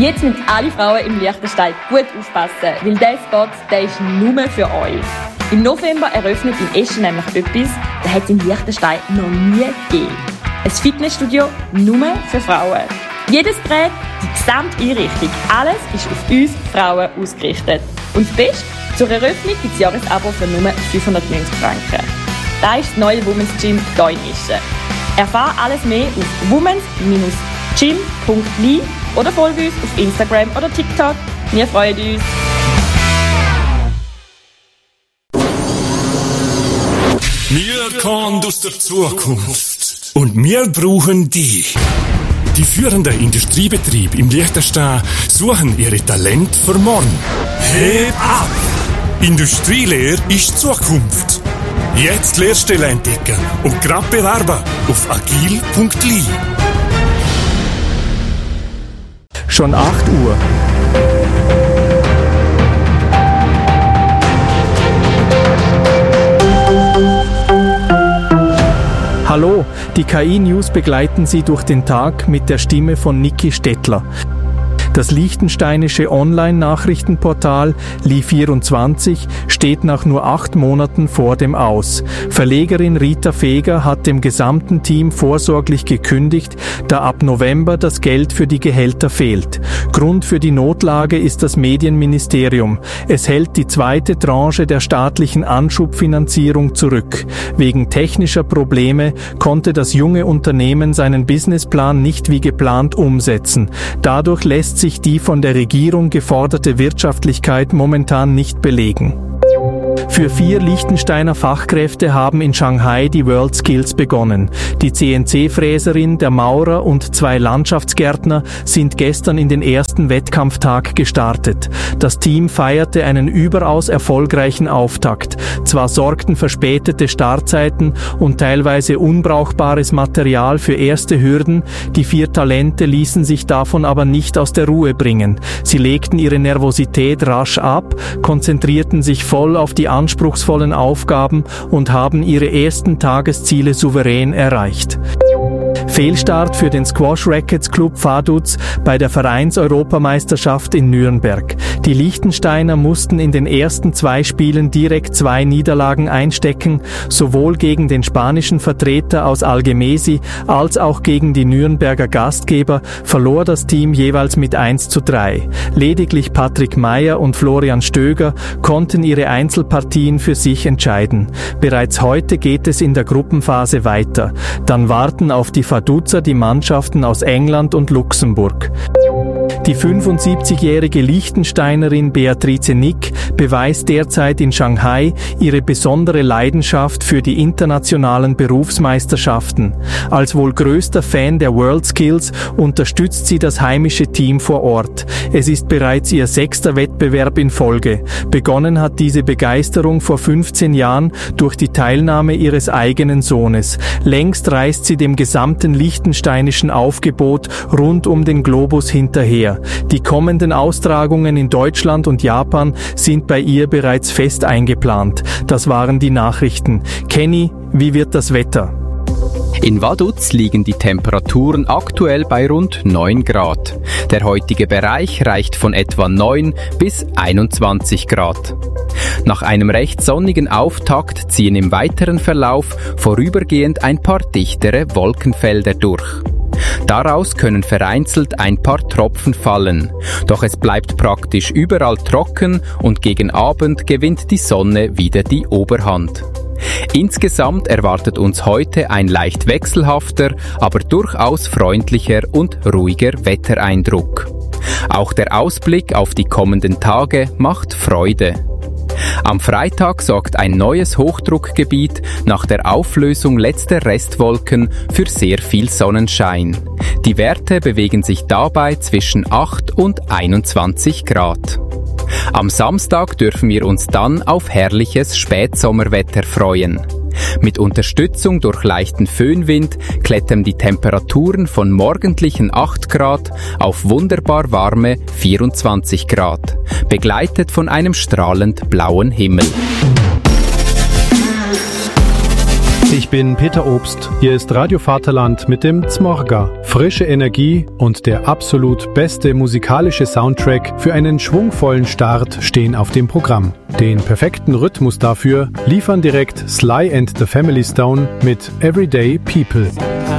Jetzt müssen alle Frauen im Liechtenstein gut aufpassen, weil dieser Spot, der ist nur für euch. Im November eröffnet in Eschen nämlich etwas, das hat es in Liechtenstein noch nie gegeben. Ein Fitnessstudio nur für Frauen. Jedes Gerät, die gesamte Einrichtung, alles ist auf uns Frauen ausgerichtet. Und das Beste, zur Eröffnung gibt es Jahresabo für nur 590 Franken. Das ist das neue Women's Gym hier in Eschen. Erfahre alles mehr auf womens-gym.li oder folge uns auf Instagram oder TikTok. Wir freuen uns. Wir kommen aus der Zukunft und wir brauchen dich. Die führenden Industriebetriebe im Liechtenstein suchen ihre Talente für morgen. Heb ab! Industrielehre ist Zukunft. Jetzt Lehrstelle entdecken und grad bewerben auf agil.li. Schon 8 Uhr. Hallo, die KI-News begleiten Sie durch den Tag mit der Stimme von Niki Stettler. Das liechtensteinische Online-Nachrichtenportal Li24 steht nach nur 8 Monaten vor dem Aus. Verlegerin Rita Feger hat dem gesamten Team vorsorglich gekündigt, da ab November das Geld für die Gehälter fehlt. Grund für die Notlage ist das Medienministerium. Es hält die zweite Tranche der staatlichen Anschubfinanzierung zurück. Wegen technischer Probleme konnte das junge Unternehmen seinen Businessplan nicht wie geplant umsetzen. Dadurch lässt sich die von der Regierung geforderte Wirtschaftlichkeit momentan nicht belegen. Für 4 Liechtensteiner Fachkräfte haben in Shanghai die WorldSkills begonnen. Die CNC-Fräserin, der Maurer und 2 Landschaftsgärtner sind gestern in den ersten Wettkampftag gestartet. Das Team feierte einen überaus erfolgreichen Auftakt. Zwar sorgten verspätete Startzeiten und teilweise unbrauchbares Material für erste Hürden, die 4 Talente ließen sich davon aber nicht aus der Ruhe bringen. Sie legten ihre Nervosität rasch ab, konzentrierten sich voll auf die anspruchsvollen Aufgaben und haben ihre ersten Tagesziele souverän erreicht. Fehlstart für den Squash Rackets Club Vaduz bei der Vereins-Europameisterschaft in Nürnberg. Die Liechtensteiner mussten in den ersten 2 Spielen direkt 2 Niederlagen einstecken, sowohl gegen den spanischen Vertreter aus Algemesi als auch gegen die Nürnberger Gastgeber verlor das Team jeweils mit 1:3. Lediglich Patrick Meyer und Florian Stöger konnten ihre Einzelpartien für sich entscheiden. Bereits heute geht es in der Gruppenphase weiter. Dann warten auf die Vaduzer die Mannschaften aus England und Luxemburg. Die 75-jährige Liechtensteinerin Beatrice Nick beweist derzeit in Shanghai ihre besondere Leidenschaft für die internationalen Berufsmeisterschaften. Als wohl größter Fan der WorldSkills unterstützt sie das heimische Team vor Ort. Es ist bereits ihr 6. Wettbewerb in Folge. Begonnen hat diese Begeisterung vor 15 Jahren durch die Teilnahme ihres eigenen Sohnes. Längst reist sie dem gesamten liechtensteinischen Aufgebot rund um den Globus hinterher. Die kommenden Austragungen in Deutschland und Japan sind bei ihr bereits fest eingeplant. Das waren die Nachrichten. Kenny, wie wird das Wetter? In Vaduz liegen die Temperaturen aktuell bei rund 9 Grad. Der heutige Bereich reicht von etwa 9 bis 21 Grad. Nach einem recht sonnigen Auftakt ziehen im weiteren Verlauf vorübergehend ein paar dichtere Wolkenfelder durch. Daraus können vereinzelt ein paar Tropfen fallen, doch es bleibt praktisch überall trocken und gegen Abend gewinnt die Sonne wieder die Oberhand. Insgesamt erwartet uns heute ein leicht wechselhafter, aber durchaus freundlicher und ruhiger Wettereindruck. Auch der Ausblick auf die kommenden Tage macht Freude. Am Freitag sorgt ein neues Hochdruckgebiet nach der Auflösung letzter Restwolken für sehr viel Sonnenschein. Die Werte bewegen sich dabei zwischen 8 und 21 Grad. Am Samstag dürfen wir uns dann auf herrliches Spätsommerwetter freuen. Mit Unterstützung durch leichten Föhnwind klettern die Temperaturen von morgendlichen 8 Grad auf wunderbar warme 24 Grad, begleitet von einem strahlend blauen Himmel. Ich bin Peter Obst. Hier ist Radio Vaterland mit dem Zmorga. Frische Energie und der absolut beste musikalische Soundtrack für einen schwungvollen Start stehen auf dem Programm. Den perfekten Rhythmus dafür liefern direkt Sly and the Family Stone mit Everyday People.